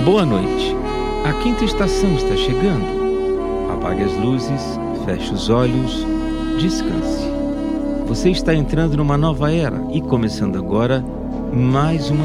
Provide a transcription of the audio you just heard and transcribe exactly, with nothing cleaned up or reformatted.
Boa noite. A quinta estação está chegando. Apague as luzes, feche os olhos, descanse. Você está entrando numa nova era e começando agora mais uma